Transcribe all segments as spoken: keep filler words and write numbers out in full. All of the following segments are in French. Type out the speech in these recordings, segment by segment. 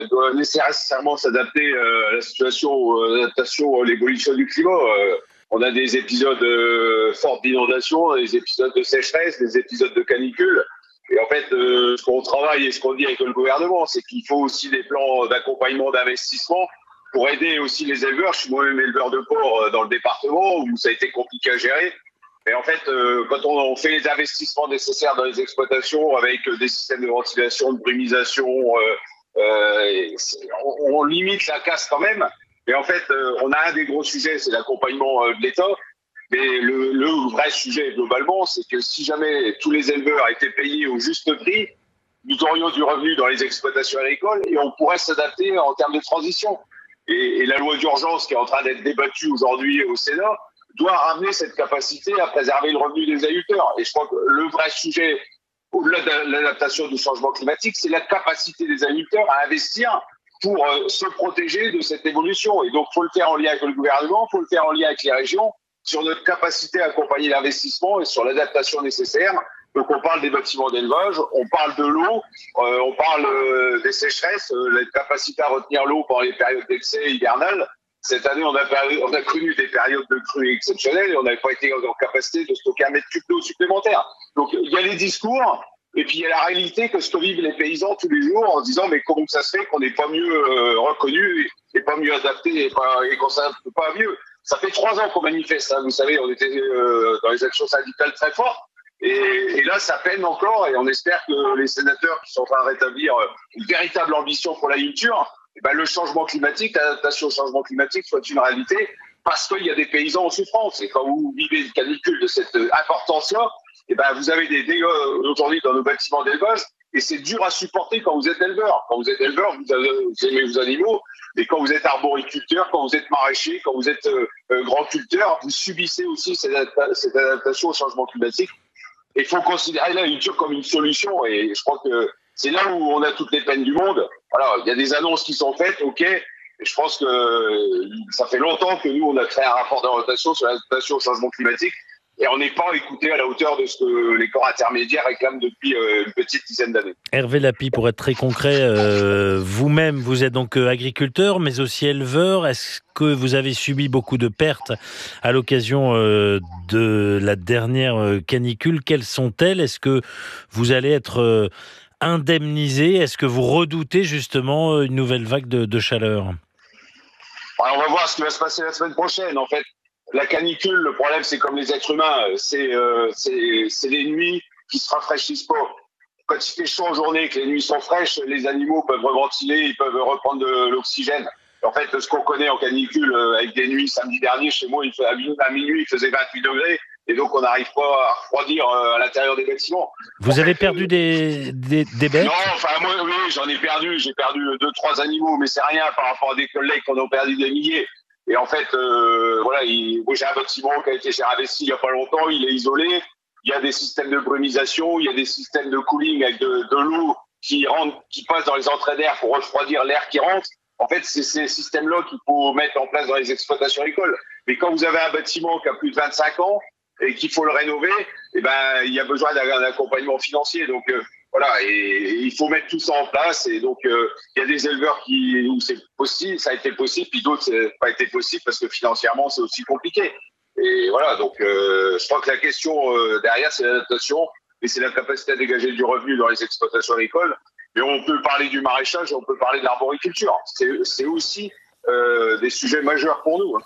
doit nécessairement s'adapter euh, à la situation, euh, l'adaptation à l'évolution du climat. Euh, on a des épisodes euh, forts d'inondation, des épisodes de sécheresse, des épisodes de canicule. Et en fait, euh, ce qu'on travaille et ce qu'on dit avec le gouvernement, c'est qu'il faut aussi des plans d'accompagnement, d'investissement pour aider aussi les éleveurs. Je suis moi-même éleveur de porc euh, dans le département où ça a été compliqué à gérer. Et en fait, euh, quand on, on fait les investissements nécessaires dans les exploitations avec euh, des systèmes de ventilation, de brumisation, euh, euh, on, on limite la casse quand même. Mais en fait, euh, on a un des gros sujets, c'est l'accompagnement euh, de l'État. Mais le, le vrai sujet, globalement, c'est que si jamais tous les éleveurs étaient payés au juste prix, nous aurions du revenu dans les exploitations agricoles et on pourrait s'adapter en termes de transition. Et, et la loi d'urgence qui est en train d'être débattue aujourd'hui au Sénat doit ramener cette capacité à préserver le revenu des agriculteurs. Et je crois que le vrai sujet, au-delà de l'adaptation du changement climatique, c'est la capacité des agriculteurs à investir pour euh, se protéger de cette évolution. Et donc, il faut le faire en lien avec le gouvernement, il faut le faire en lien avec les régions, sur notre capacité à accompagner l'investissement et sur l'adaptation nécessaire. Donc on parle des bâtiments d'élevage, on parle de l'eau, euh, on parle euh, des sécheresses, euh, la capacité à retenir l'eau pendant les périodes d'excès hivernales. Cette année, on a, on a connu des périodes de crues exceptionnelles et on n'avait pas été en capacité de stocker un mètre cube d'eau supplémentaire. Donc il y a les discours et puis il y a la réalité que ce que vivent les paysans tous les jours en se disant mais comment ça se fait qu'on n'est pas mieux euh, reconnu et, et pas mieux adapté et, pas, et qu'on s'adapte pas mieux. Ça fait trois ans qu'on manifeste, hein. Vous savez, on était euh, dans les actions syndicales très fortes. Et, et là, ça peine encore. Et on espère que les sénateurs qui sont en train de rétablir une véritable ambition pour l'agriculture, eh ben, le changement climatique, l'adaptation au changement climatique soit une réalité parce qu'il y a des paysans en souffrance. Et quand vous vivez une canicule de cette importance-là, eh ben, vous avez des dégâts aujourd'hui dans nos bâtiments d'élevage. Et c'est dur à supporter quand vous êtes éleveur. Quand vous êtes éleveur, vous, avez, vous aimez vos animaux. Mais quand vous êtes arboriculteur, quand vous êtes maraîcher, quand vous êtes euh, euh, grand culteur, vous subissez aussi cette, adapta- cette adaptation au changement climatique. Et il faut considérer l'agriculture comme une solution. Et je crois que c'est là où on a toutes les peines du monde. Voilà, il y a des annonces qui sont faites, ok. Et je pense que euh, ça fait longtemps que nous, on a créé un rapport d'orientation sur l'adaptation au changement climatique. Et on n'est pas écouté à la hauteur de ce que les corps intermédiaires réclament depuis euh, une petite dizaine d'années. Hervé Lapie, pour être très concret, euh, vous-même, vous êtes donc agriculteur, mais aussi éleveur. Est-ce que vous avez subi beaucoup de pertes à l'occasion euh, de la dernière canicule? Quelles sont-elles? Est-ce que vous allez être euh, indemnisé? Est-ce que vous redoutez justement une nouvelle vague de, de chaleur? Alors, on va voir ce qui va se passer la semaine prochaine. En fait, la canicule, le problème, c'est comme les êtres humains, c'est, euh, c'est, c'est les nuits qui se rafraîchissent pas. Quand il fait chaud en journée, que les nuits sont fraîches, les animaux peuvent reventiler, ils peuvent reprendre de l'oxygène. En fait, ce qu'on connaît en canicule, avec des nuits, samedi dernier, chez moi, il fait, à minuit, il faisait vingt-huit degrés, et donc on n'arrive pas à refroidir à l'intérieur des bâtiments. Vous en avez fait, perdu euh, des, des, des bêtes? Non, enfin, moi, oui, j'en ai perdu, j'ai perdu deux, trois animaux, mais c'est rien par rapport à des collègues qui en ont perdu des milliers. Et en fait, euh, voilà, il, moi j'ai un bâtiment qui a été cher investi il n'y a pas longtemps, il est isolé, il y a des systèmes de brumisation, il y a des systèmes de cooling avec de, de l'eau qui rentre, qui passe dans les entrées d'air pour refroidir l'air qui rentre. En fait, c'est ces systèmes-là qu'il faut mettre en place dans les exploitations agricoles. Mais quand vous avez un bâtiment qui a plus de vingt-cinq ans et qu'il faut le rénover, eh ben, il y a besoin d'un accompagnement financier. Donc, euh, voilà, et, et il faut mettre tout ça en place. Et donc, euh, il y a des éleveurs qui, où c'est possible, ça a été possible, puis d'autres, ça n'a pas été possible parce que financièrement, c'est aussi compliqué. Et voilà, donc, euh, je crois que la question euh, derrière, c'est l'adaptation et c'est la capacité à dégager du revenu dans les exploitations agricoles. Mais on peut parler du maraîchage, on peut parler de l'arboriculture. C'est, c'est aussi euh, des sujets majeurs pour nous, hein.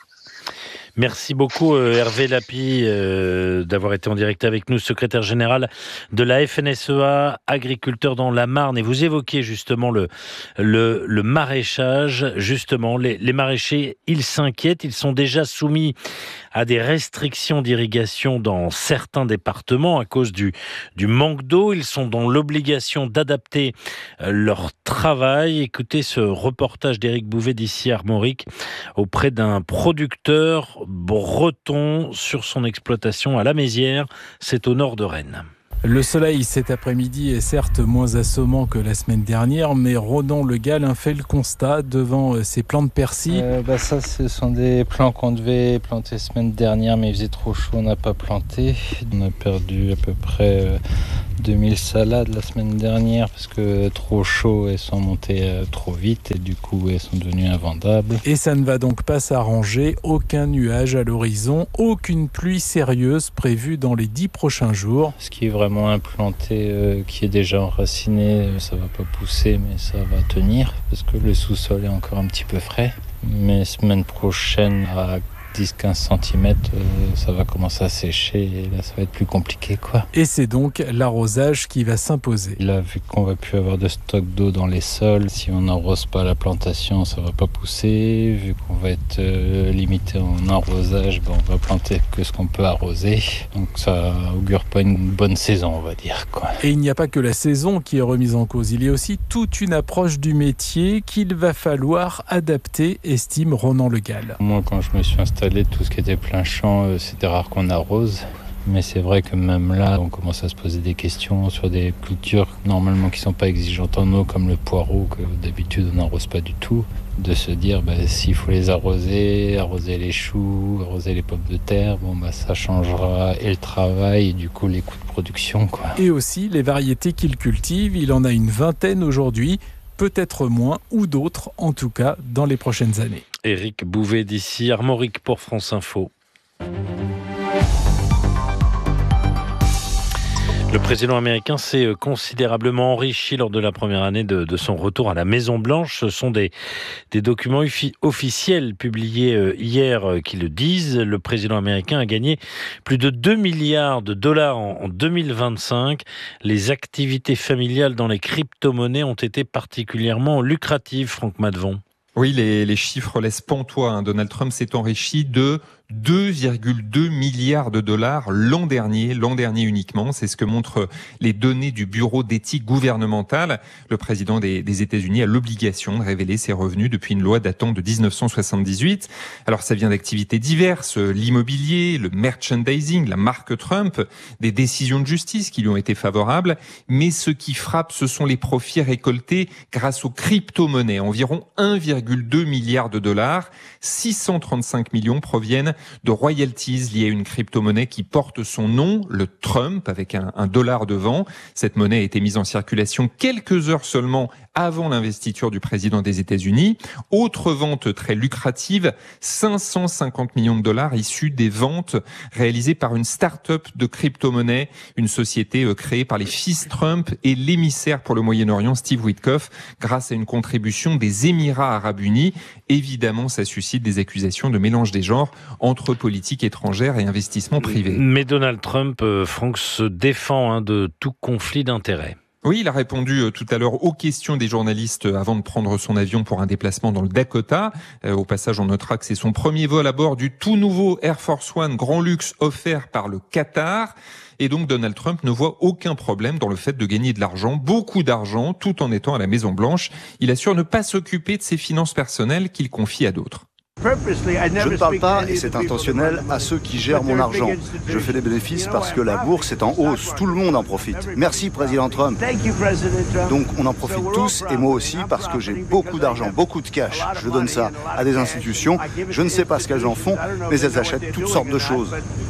Merci beaucoup euh, Hervé Lapie euh, d'avoir été en direct avec nous, secrétaire général de la F N S E A, agriculteur dans la Marne. Et vous évoquiez justement le, le, le maraîchage. Justement, les, les maraîchers, ils s'inquiètent. Ils sont déjà soumis à des restrictions d'irrigation dans certains départements à cause du, du manque d'eau. Ils sont dans l'obligation d'adapter euh, leur travail. Écoutez ce reportage d'Éric Bouvet d'ici Armorique auprès d'un producteur breton sur son exploitation à La Mézière, c'est au nord de Rennes. Le soleil cet après-midi est certes moins assommant que la semaine dernière, mais Ronan Le Gall fait le constat devant ses plants de persil. Euh, bah ça, ce sont des plants qu'on devait planter semaine dernière, mais il faisait trop chaud, on n'a pas planté. On a perdu à peu près euh, deux mille salades la semaine dernière parce que trop chaud, elles sont montées euh, trop vite et du coup elles sont devenues invendables. Et ça ne va donc pas s'arranger, aucun nuage à l'horizon, aucune pluie sérieuse prévue dans les dix prochains jours. Ce qui est vraiment implanté, euh, qui est déjà enraciné, ça va pas pousser mais ça va tenir parce que le sous-sol est encore un petit peu frais. Mais semaine prochaine à dix à quinze centimètres, euh, ça va commencer à sécher et là ça va être plus compliqué quoi. Et c'est donc l'arrosage qui va s'imposer. Là, vu qu'on va plus avoir de stock d'eau dans les sols, si on n'arrose pas la plantation, ça va pas pousser. Vu qu'on va être euh, limité en arrosage, ben, on va planter que ce qu'on peut arroser. Donc ça augure pas une bonne saison, on va dire quoi. Et il n'y a pas que la saison qui est remise en cause, il y a aussi toute une approche du métier qu'il va falloir adapter, estime Ronan Le Gall. Moi, quand je me suis installé, tout ce qui était plein champ, c'était rare qu'on arrose. Mais c'est vrai que même là, on commence à se poser des questions sur des cultures normalement qui ne sont pas exigeantes en eau, comme le poireau, que d'habitude on n'arrose pas du tout. De se dire, bah, s'il faut les arroser, arroser les choux, arroser les pommes de terre, bon, bah, ça changera et le travail et du coup les coûts de production, quoi. Et aussi les variétés qu'il cultive, il en a une vingtaine aujourd'hui. Peut-être moins, ou d'autres, en tout cas, dans les prochaines années. Éric Bouvet d'ici Armorique pour France Info. Le président américain s'est considérablement enrichi lors de la première année de, de son retour à la Maison-Blanche. Ce sont des, des documents officiels publiés hier qui le disent. Le président américain a gagné plus de deux milliards de dollars en, en deux mille vingt-cinq. Les activités familiales dans les crypto-monnaies ont été particulièrement lucratives, Franck Madvon. Oui, les, les chiffres laissent pantois. Hein. Donald Trump s'est enrichi de deux virgule deux milliards de dollars l'an dernier, l'an dernier uniquement. C'est ce que montrent les données du Bureau d'éthique gouvernementale. Le président des, des États-Unis a l'obligation de révéler ses revenus depuis une loi datant de dix-neuf cent soixante-dix-huit. Alors ça vient d'activités diverses, l'immobilier, le merchandising, la marque Trump, des décisions de justice qui lui ont été favorables. Mais ce qui frappe, ce sont les profits récoltés grâce aux crypto-monnaies. Environ un virgule deux milliard de dollars, six cent trente-cinq millions proviennent de royalties liées à une crypto-monnaie qui porte son nom, le Trump, avec un, un dollar devant. Cette monnaie a été mise en circulation quelques heures seulement avant l'investiture du président des États-Unis. Autre vente très lucrative, cinq cent cinquante millions de dollars issus des ventes réalisées par une start-up de crypto-monnaie, une société créée par les fils Trump et l'émissaire pour le Moyen-Orient, Steve Witkoff, grâce à une contribution des Émirats arabes unis. Évidemment, ça suscite des accusations de mélange des genres entre politique étrangère et investissement privé. Mais Donald Trump, euh, Franck, se défend hein, de tout conflit d'intérêts. Oui, il a répondu tout à l'heure aux questions des journalistes avant de prendre son avion pour un déplacement dans le Dakota. Euh, au passage, on notera que c'est son premier vol à bord du tout nouveau Air Force One grand luxe offert par le Qatar. Et donc Donald Trump ne voit aucun problème dans le fait de gagner de l'argent, beaucoup d'argent, tout en étant à la Maison-Blanche. Il assure ne pas s'occuper de ses finances personnelles qu'il confie à d'autres. Je ne parle pas, et c'est intentionnel, à ceux qui gèrent mon argent. Je fais des bénéfices parce que la bourse est en hausse. Tout le monde en profite. Merci, Président Trump. Donc, on en profite tous, et moi aussi, parce que j'ai beaucoup d'argent, beaucoup de cash. Je donne ça à des institutions. Je ne sais pas ce qu'elles en font, mais elles achètent toutes sortes de choses.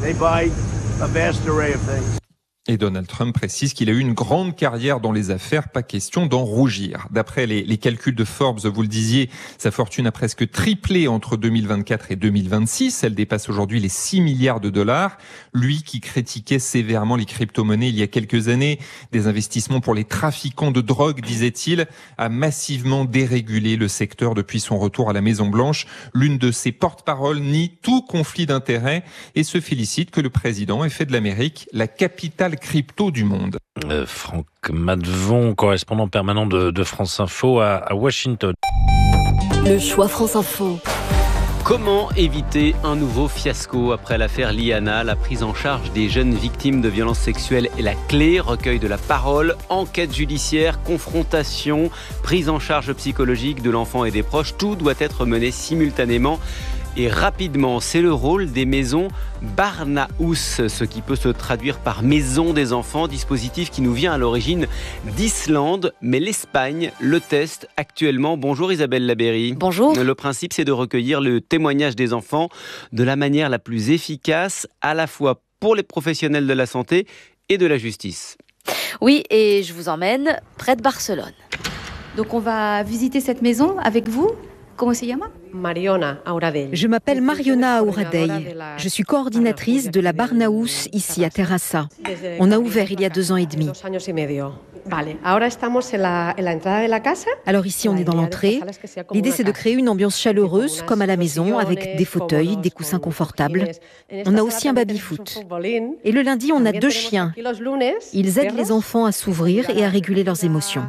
Et Donald Trump précise qu'il a eu une grande carrière dans les affaires, pas question d'en rougir. D'après les, les calculs de Forbes, vous le disiez, sa fortune a presque triplé entre deux mille vingt-quatre et deux mille vingt-six. Elle dépasse aujourd'hui les six milliards de dollars. Lui qui critiquait sévèrement les crypto-monnaies il y a quelques années, des investissements pour les trafiquants de drogue, disait-il, a massivement dérégulé le secteur depuis son retour à la Maison-Blanche. L'une de ses porte-paroles nie tout conflit d'intérêts et se félicite que le président ait fait de l'Amérique la capitale crypto du monde. Euh, Franck Madvon, correspondant permanent de, de France Info à, à Washington. Le choix France Info. Comment éviter un nouveau fiasco après l'affaire Liana? La prise en charge des jeunes victimes de violences sexuelles est la clé. Recueil de la parole, enquête judiciaire, confrontation, prise en charge psychologique de l'enfant et des proches. Tout doit être mené simultanément. et rapidement. C'est le rôle des maisons Barnahus, ce qui peut se traduire par maison des enfants, dispositif qui nous vient à l'origine d'Islande, mais l'Espagne le teste actuellement. Bonjour Isabelle Labeyrie. Bonjour. Le principe, c'est de recueillir le témoignage des enfants de la manière la plus efficace, à la fois pour les professionnels de la santé et de la justice. Oui, et je vous emmène près de Barcelone. Donc on va visiter cette maison avec vous. Comment se llama ? Mariona Auradell. Je m'appelle Mariona Auradell. Je suis coordinatrice de la Barnahus ici à Terrassa. On a ouvert il y a deux ans et demi. Alors ici, on est dans l'entrée. L'idée, c'est de créer une ambiance chaleureuse, comme à la maison, avec des fauteuils, des coussins confortables. On a aussi un baby-foot. Et le lundi, on a deux chiens. Ils aident les enfants à s'ouvrir et à réguler leurs émotions.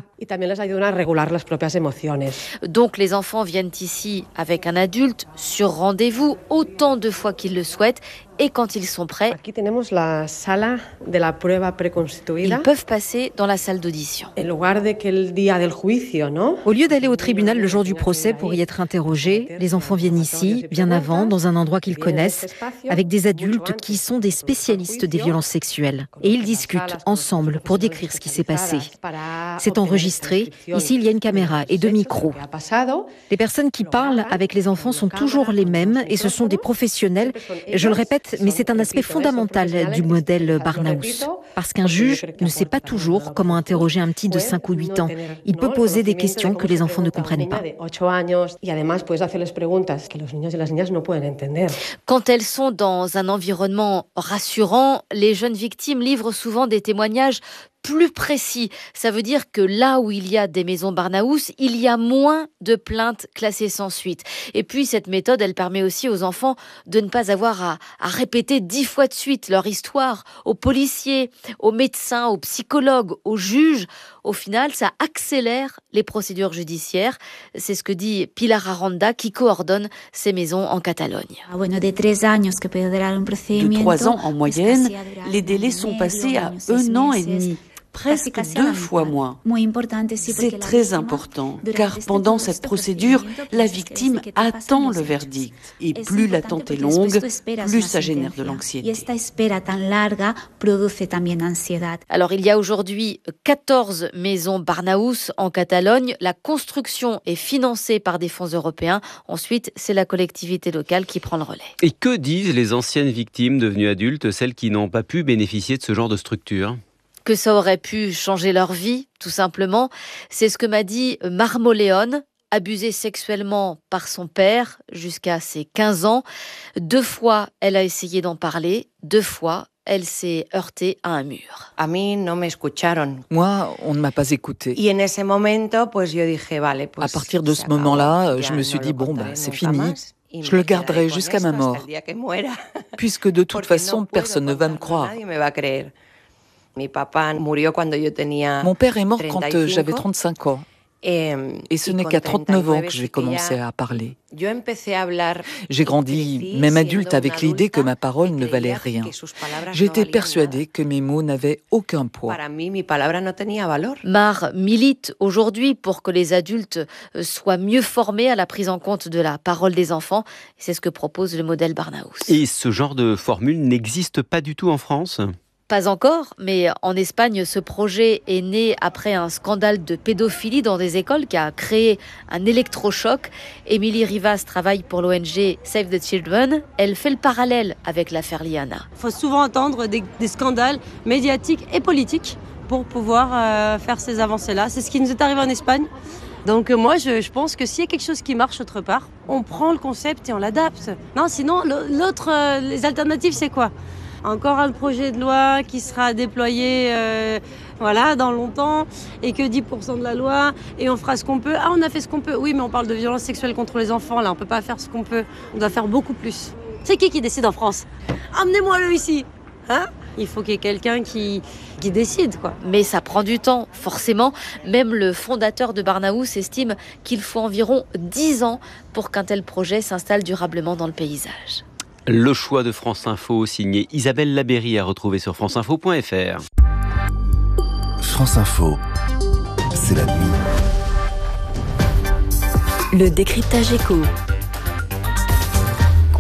Donc les enfants viennent ici avec un adulte sur rendez-vous autant de fois qu'ils le souhaitent et quand ils sont prêts, ils peuvent passer dans la salle d'audition. Au lieu d'aller au tribunal le jour du procès pour y être interrogés, les enfants viennent ici, bien avant, dans un endroit qu'ils connaissent, avec des adultes qui sont des spécialistes des violences sexuelles. Et ils discutent ensemble pour décrire ce qui s'est passé. C'est enregistré. Ici, il y a une caméra et deux micros. Les personnes qui parlent avec les enfants sont toujours les mêmes et ce sont des professionnels. Je le répète, mais c'est un aspect fondamental du modèle Barnahus. Parce qu'un juge ne sait pas toujours comment interroger un petit de cinq ou huit ans. Il peut poser des questions que les enfants ne comprennent pas. Quand elles sont dans un environnement rassurant, les jeunes victimes livrent souvent des témoignages plus précis. Ça veut dire que là où il y a des maisons Barnahus, il y a moins de plaintes classées sans suite. Et puis cette méthode, elle permet aussi aux enfants de ne pas avoir à, à répéter dix fois de suite leur histoire aux policiers, aux médecins, aux psychologues, aux juges. Au final, ça accélère les procédures judiciaires. C'est ce que dit Pilar Aranda, qui coordonne ces maisons en Catalogne. De trois ans en moyenne, les délais sont passés à un an et demi. Presque deux fois moins. C'est très important, car pendant cette procédure, la victime attend le verdict. Et plus l'attente est longue, plus ça génère de l'anxiété. Alors, il y a aujourd'hui quatorze maisons Barnahus en Catalogne. La construction est financée par des fonds européens. Ensuite, c'est la collectivité locale qui prend le relais. Et que disent les anciennes victimes devenues adultes, celles qui n'ont pas pu bénéficier de ce genre de structure ? Que ça aurait pu changer leur vie, tout simplement. C'est ce que m'a dit Marmoléon, abusée sexuellement par son père jusqu'à ses quinze ans. Deux fois, elle a essayé d'en parler. Deux fois, elle s'est heurtée à un mur. Moi, on ne m'a pas écoutée. À partir de ce moment-là, je me suis dit, bon, bah, c'est fini. Je le garderai jusqu'à ma mort. Puisque de toute façon, personne ne va me croire. Mon père est mort quand j'avais trente-cinq ans. Et ce n'est qu'à trente-neuf ans que j'ai commencé à parler. J'ai grandi, même adulte, avec l'idée que ma parole ne valait rien. J'étais persuadée que mes mots n'avaient aucun poids. Mar milite aujourd'hui pour que les adultes soient mieux formés à la prise en compte de la parole des enfants. C'est ce que propose le modèle Barnahus. Et ce genre de formule n'existe pas du tout en France ? Pas encore, mais en Espagne, ce projet est né après un scandale de pédophilie dans des écoles qui a créé un électrochoc. Émilie Rivas travaille pour l'O N G Save the Children. Elle fait le parallèle avec l'affaire Liana. Il faut souvent attendre des, des scandales médiatiques et politiques pour pouvoir euh, faire ces avancées-là. C'est ce qui nous est arrivé en Espagne. Donc euh, moi, je, je pense que s'il y a quelque chose qui marche autre part, on prend le concept et on l'adapte. Non, sinon, l'autre, euh, les alternatives, c'est quoi ? Encore un projet de loi qui sera déployé euh, voilà, dans longtemps et que dix pour cent de la loi et on fera ce qu'on peut. Ah, on a fait ce qu'on peut. Oui, mais on parle de violence sexuelle contre les enfants. Là, on ne peut pas faire ce qu'on peut. On doit faire beaucoup plus. C'est qui qui décide en France ? Amenez-moi-le ici. Hein ? Il faut qu'il y ait quelqu'un qui, qui décide, quoi. Mais ça prend du temps, forcément. Même le fondateur de Barnahus estime qu'il faut environ dix ans pour qu'un tel projet s'installe durablement dans le paysage. Le choix de France Info, signé Isabelle Labeyrie, à retrouver sur franceinfo point f r. France Info, c'est la nuit. Le décryptage écho.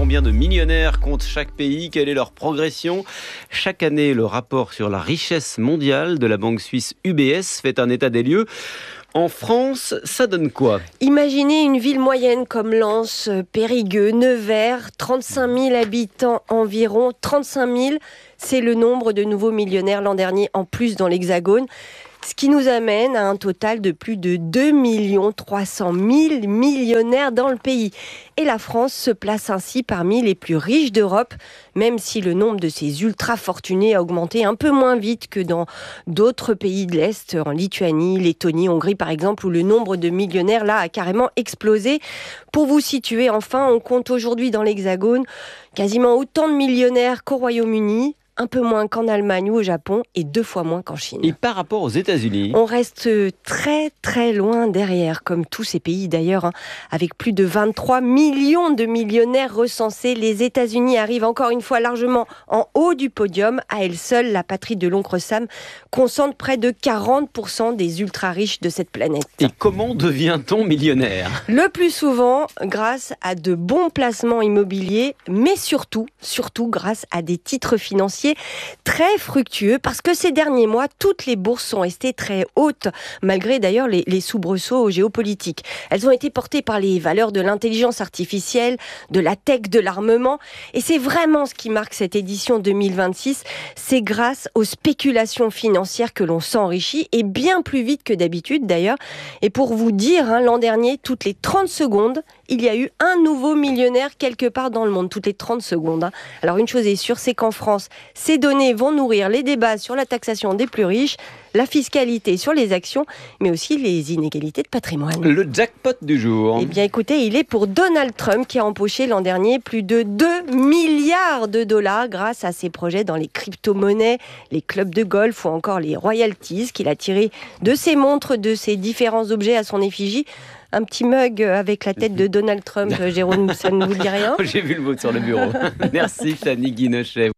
Combien de millionnaires compte chaque pays? Quelle est leur progression? Chaque année, le rapport sur la richesse mondiale de la banque suisse U B S fait un état des lieux. En France, ça donne quoi? Imaginez une ville moyenne comme Lens, Périgueux, Nevers, trente-cinq mille habitants environ. trente-cinq mille, c'est le nombre de nouveaux millionnaires l'an dernier en plus dans l'Hexagone. Ce qui nous amène à un total de plus de deux millions trois cent mille millionnaires dans le pays. Et la France se place ainsi parmi les plus riches d'Europe, même si le nombre de ces ultra-fortunés a augmenté un peu moins vite que dans d'autres pays de l'Est, en Lituanie, Lettonie, Hongrie par exemple, où le nombre de millionnaires là a carrément explosé. Pour vous situer, enfin, on compte aujourd'hui dans l'Hexagone quasiment autant de millionnaires qu'au Royaume-Uni, un peu moins qu'en Allemagne ou au Japon et deux fois moins qu'en Chine. Et par rapport aux États-Unis, on reste très très loin derrière, comme tous ces pays d'ailleurs, hein, avec plus de vingt-trois millions de millionnaires recensés. Les États-Unis arrivent encore une fois largement en haut du podium. À elle seule, la patrie de l'oncle Sam concentre près de quarante pour cent des ultra-riches de cette planète. Et comment devient-on millionnaire? Le plus souvent grâce à de bons placements immobiliers, mais surtout, surtout grâce à des titres financiers très fructueux, parce que ces derniers mois, toutes les bourses sont restées très hautes, malgré d'ailleurs les, les soubresauts géopolitiques. Elles ont été portées par les valeurs de l'intelligence artificielle, de la tech, de l'armement, et c'est vraiment ce qui marque cette édition deux mille vingt-six. C'est grâce aux spéculations financières que l'on s'enrichit, et bien plus vite que d'habitude d'ailleurs. Et pour vous dire, hein, l'an dernier, toutes les trente secondes, il y a eu un nouveau millionnaire quelque part dans le monde, toutes les trente secondes. Hein. Alors une chose est sûre, c'est qu'en France, ces données vont nourrir les débats sur la taxation des plus riches, la fiscalité sur les actions, mais aussi les inégalités de patrimoine. Le jackpot du jour. Eh bien écoutez, il est pour Donald Trump qui a empoché l'an dernier plus de deux milliards de dollars grâce à ses projets dans les crypto-monnaies, les clubs de golf ou encore les royalties qu'il a tirés de ses montres, de ses différents objets à son effigie. Un petit mug avec la tête de Donald Trump, Jérôme, ça ne vous dit rien? J'ai vu le mot sur le bureau. Merci Fanny Guinochet.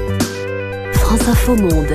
France Info Monde.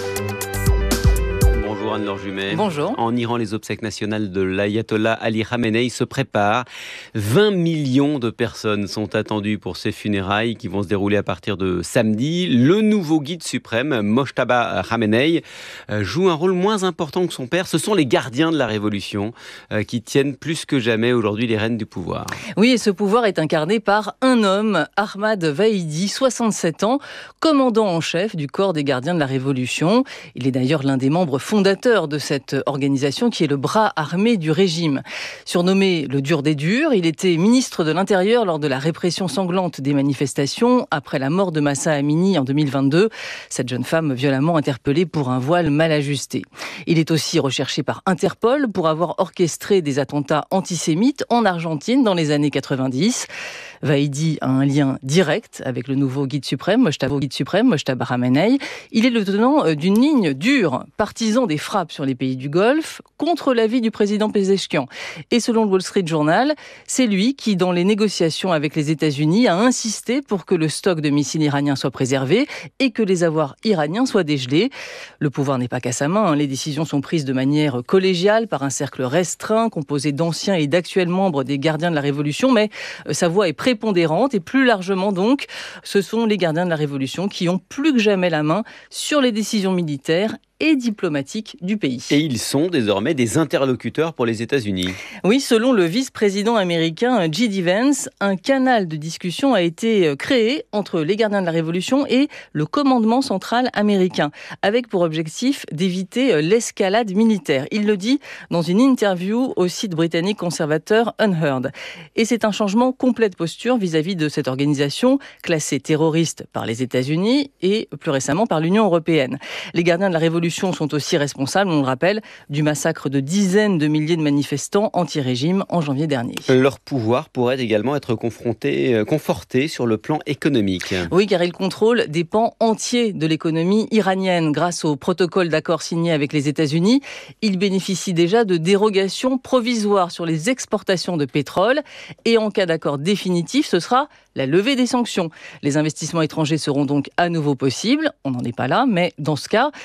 Bonjour Anne-Laure Jumet. Bonjour. En Iran, les obsèques nationales de l'ayatollah Ali Khamenei se préparent. vingt millions de personnes sont attendues pour ces funérailles qui vont se dérouler à partir de samedi. Le nouveau guide suprême, Mojtaba Khamenei, joue un rôle moins important que son père. Ce sont les gardiens de la révolution qui tiennent plus que jamais aujourd'hui les rênes du pouvoir. Oui, et ce pouvoir est incarné par un homme, Ahmad Vahidi, soixante-sept ans, commandant en chef du corps des gardiens de la révolution. Il est d'ailleurs l'un des membres fondateurs de cette organisation qui est le bras armé du régime. Surnommé le dur des durs, il était ministre de l'Intérieur lors de la répression sanglante des manifestations après la mort de Mahsa Amini en deux mille vingt-deux, cette jeune femme violemment interpellée pour un voile mal ajusté. Il est aussi recherché par Interpol pour avoir orchestré des attentats antisémites en Argentine dans les années quatre-vingt-dix. Vahidi a un lien direct avec le nouveau guide suprême, Mojtaba, guide suprême, Mojtaba Khamenei. Il est le tenant d'une ligne dure, partisan des frappes sur les pays du Golfe, contre l'avis du président Pezeshkian. Et selon le Wall Street Journal, c'est lui qui, dans les négociations avec les États-Unis, a insisté pour que le stock de missiles iraniens soit préservé et que les avoirs iraniens soient dégelés. Le pouvoir n'est pas qu'à sa main, hein. Les décisions sont prises de manière collégiale par un cercle restreint, composé d'anciens et d'actuels membres des gardiens de la Révolution, mais sa voix est prépondérante et plus largement donc, ce sont les gardiens de la Révolution qui ont plus que jamais la main sur les décisions militaires et diplomatiques du pays. Et ils sont désormais des interlocuteurs pour les États-Unis. Oui, selon le vice-président américain J D Vance, un canal de discussion a été créé entre les gardiens de la Révolution et le commandement central américain, avec pour objectif d'éviter l'escalade militaire. Il le dit dans une interview au site britannique conservateur Unheard. Et c'est un changement complet de posture vis-à-vis de cette organisation classée terroriste par les États-Unis et plus récemment par l'Union européenne. Les gardiens de la Révolution sont aussi responsables, on le rappelle, du massacre de dizaines de milliers de manifestants anti-régime en janvier dernier. Leur pouvoir pourrait également être confronté, conforté sur le plan économique. Oui, car ils contrôlent des pans entiers de l'économie iranienne. Grâce au protocole d'accord signé avec les États-Unis, ils bénéficient déjà de dérogations provisoires sur les exportations de pétrole. Et en cas d'accord définitif, ce sera la levée des sanctions. Les investissements étrangers seront donc à nouveau possibles. On n'en est pas là, mais dans ce cas, les entreprises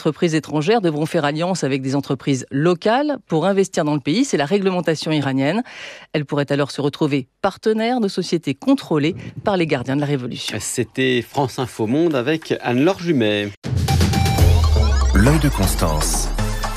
entreprises étrangères devront faire alliance avec des entreprises locales pour investir dans le pays. C'est la réglementation iranienne. Elles pourraient alors se retrouver partenaires de sociétés contrôlées par les gardiens de la Révolution. C'était France Info Monde avec Anne-Laure Jumet. L'œil de Constance.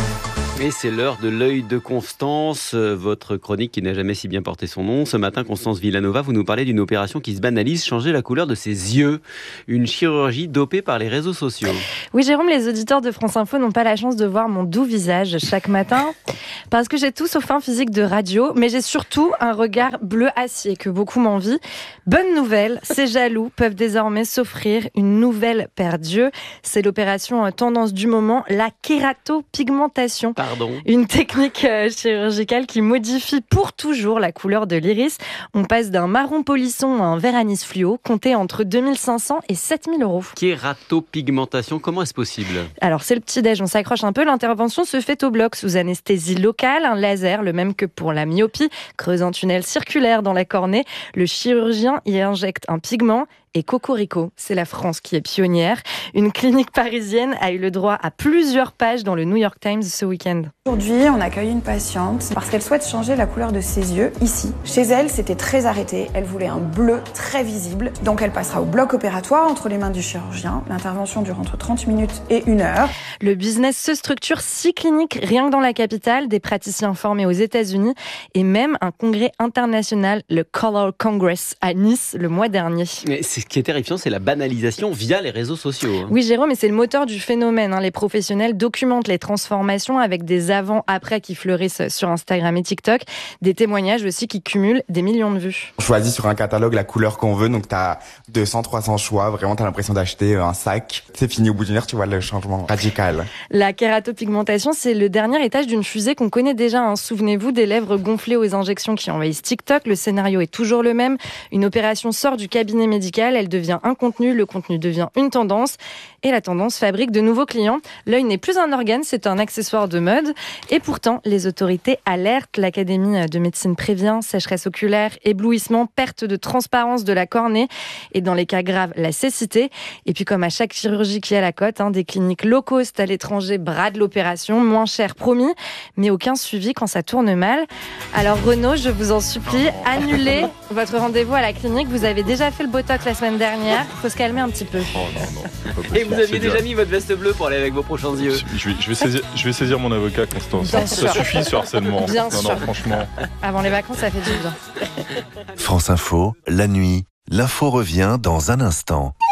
Et c'est l'heure de l'œil de Constance, votre chronique qui n'a jamais si bien porté son nom. Ce matin, Constance Villanova, vous nous parlez d'une opération qui se banalise, changer la couleur de ses yeux. Une chirurgie dopée par les réseaux sociaux. Oui, Jérôme, les auditeurs de France Info n'ont pas la chance de voir mon doux visage chaque matin, parce que j'ai tout sauf un physique de radio, mais j'ai surtout un regard bleu acier que beaucoup m'envient. Bonne nouvelle, ces jaloux peuvent désormais s'offrir une nouvelle paire d'yeux. C'est l'opération tendance du moment, la kératopigmentation. Pardon. Une technique euh, chirurgicale qui modifie pour toujours la couleur de l'iris. On passe d'un marron polisson à un vert anis fluo, compté entre deux mille cinq cents et sept mille euros. Kératopigmentation, comment est-ce possible ? Alors c'est le petit-déj, on s'accroche un peu. L'intervention se fait au bloc sous anesthésie locale, un laser, le même que pour la myopie, creuse un tunnel circulaire dans la cornée. Le chirurgien y injecte un pigment. Et cocorico, c'est la France qui est pionnière. Une clinique parisienne a eu le droit à plusieurs pages dans le New York Times ce week-end. Aujourd'hui, on accueille une patiente parce qu'elle souhaite changer la couleur de ses yeux ici. Chez elle, c'était très arrêté. Elle voulait un bleu très visible. Donc elle passera au bloc opératoire entre les mains du chirurgien. L'intervention dure entre trente minutes et une heure. Le business se structure six cliniques rien que dans la capitale, des praticiens formés aux États-Unis et même un congrès international, le Color Congress, à Nice le mois dernier. Mais ce qui est terrifiant, c'est la banalisation via les réseaux sociaux. Hein. Oui, Jérôme, et c'est le moteur du phénomène. Hein. Les professionnels documentent les transformations avec des avant-après qui fleurissent sur Instagram et TikTok. Des témoignages aussi qui cumulent des millions de vues. On choisit sur un catalogue la couleur qu'on veut, donc t'as deux cents, trois cents choix. Vraiment, t'as l'impression d'acheter un sac. C'est fini au bout d'une heure, tu vois le changement radical. La kératopigmentation, c'est le dernier étage d'une fusée qu'on connaît déjà. Hein. Souvenez-vous des lèvres gonflées aux injections qui envahissent TikTok. Le scénario est toujours le même. Une opération sort du cabinet médical, elle devient un contenu, le contenu devient une tendance et la tendance fabrique de nouveaux clients. L'œil n'est plus un organe, c'est un accessoire de mode et pourtant les autorités alertent. L'Académie de médecine prévient sécheresse oculaire, éblouissement, perte de transparence de la cornée et dans les cas graves, la cécité. Et puis comme à chaque chirurgie qui est à la cote, hein, des cliniques low cost à l'étranger bradent l'opération, moins cher promis, mais aucun suivi quand ça tourne mal. Alors Renaud, je vous en supplie, annulez votre rendez-vous à la clinique. Vous avez déjà fait le Botox la semaine dernière, il faut se calmer un petit peu. Oh non, non, et vous aviez déjà bien mis votre veste bleue pour aller avec vos prochains yeux. Je vais, je vais, saisir, je vais saisir mon avocat, Constance. Bien ça sûr. suffit ce harcèlement. Bien non, sûr. non, franchement. Avant les vacances, ça fait du bien. France Info, la nuit, l'info revient dans un instant.